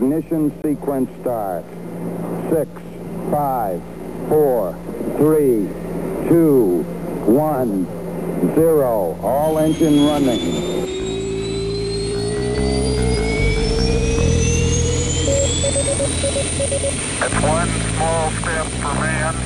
Ignition sequence start. 6, 5, 4, 3, 2, 1, 0. All engine running. It's one small step for man,